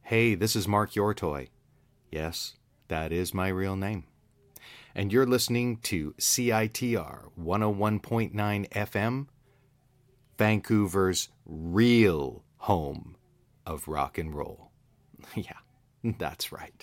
Hey, this is Mark Yortoy. Yes, that is my real name. And you're listening to CITR 101.9 FM, Vancouver's real home of rock and roll. Yeah, that's right.